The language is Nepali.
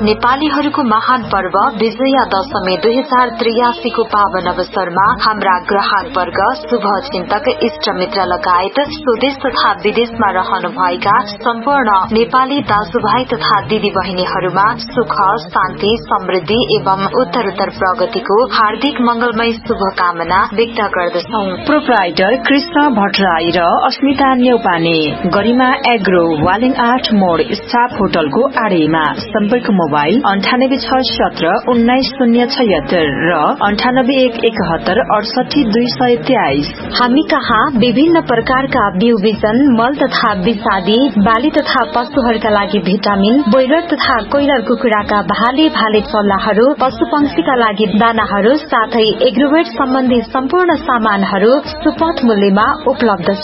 नेपालीहरूको महान पर्व विजया दशमी 2083 को पावन अवसरमा हाम्रा ग्राहक वर्ग, शुभ चिन्तक, इष्ट मित्र लगायत स्वदेश तथा विदेशमा रहनुभएका सम्पूर्ण नेपाली दाजुभाइ तथा दिदी बहिनीहरूमा सुख, शान्ति, समृद्धि एवं उत्तरोत्तर प्रगतिको हार्दिक मंगलमय शुभकामना व्यक्त गर्दछौ। प्रोप्राइटर कृष्ण भट्टराई र अस्मिता न्यौपाने, गरिमा एग्रो, वालिङ 8 मोड, स्टाफ होटलको आडेमा। सम्पर्क मोबाइल 9867 1976 र 9811788223। हामी कहाँ विभिन्न प्रकारका बिउ बिजन, मल तथा विषादी, बाली तथा पशुहरूका लागि भिटामिन, ब्रोइलर तथा कोइलर कुखुराका भाले चल्लाहरू, पशु पंक्षीका लागि दानाहरू साथै एग्रोवेट सम्बन्धी सम्पूर्ण सामानहरू सुपथ मूल्यमा उपलब्ध